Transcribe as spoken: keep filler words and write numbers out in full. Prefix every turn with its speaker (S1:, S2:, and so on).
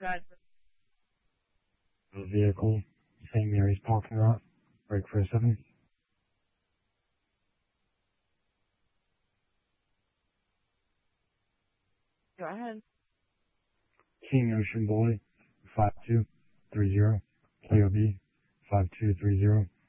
S1: Good.
S2: The vehicle, Saint Mary's parking lot, break for a seven.
S1: Go ahead.
S2: King Ocean Boy, five two three zero, K O B, five two three zero.